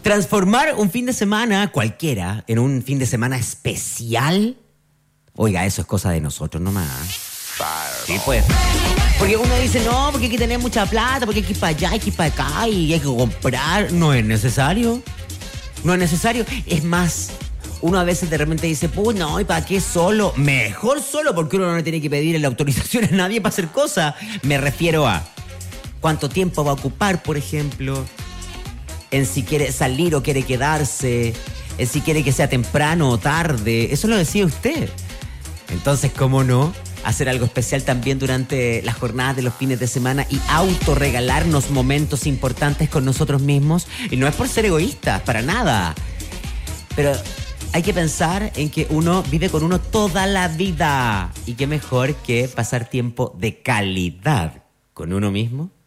Transformar un fin de semana cualquiera en un fin de semana especial, oiga, eso es cosa de nosotros nomás. Sí, pues. Porque uno dice, no, porque hay que tener mucha plata, porque hay que ir para allá, hay que ir para acá y hay que comprar. No es necesario. No es necesario. Es más, uno a veces de repente dice, pues no, ¿y para qué solo? Mejor solo, porque uno no le tiene que pedir la autorización a nadie para hacer cosas. Me refiero a cuánto tiempo va a ocupar, por ejemplo, en si quiere salir o quiere quedarse, en si quiere que sea temprano o tarde. Eso lo decía usted. Entonces, ¿cómo no hacer algo especial también durante las jornadas de los fines de semana y autorregalarnos momentos importantes con nosotros mismos? Y no es por ser egoístas, para nada. Pero hay que pensar en que uno vive con uno toda la vida. Y qué mejor que pasar tiempo de calidad con uno mismo